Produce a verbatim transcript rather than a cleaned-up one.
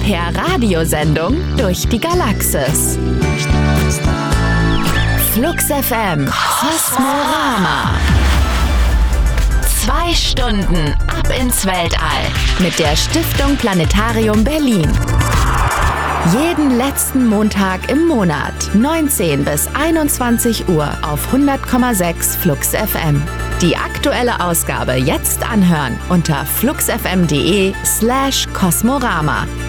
Per Radiosendung durch die Galaxis. Flux F M Kosmorama. Zwei Stunden ab ins Weltall mit der Stiftung Planetarium Berlin. Jeden letzten Montag im Monat, neunzehn bis einundzwanzig Uhr auf hundert Komma sechs Flux F M. Die aktuelle Ausgabe jetzt anhören unter fluxfm.de slash Kosmorama.